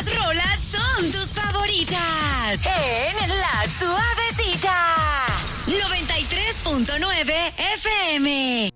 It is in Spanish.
estas rolas son tus favoritas. En La Suavecita. 93.9 FM.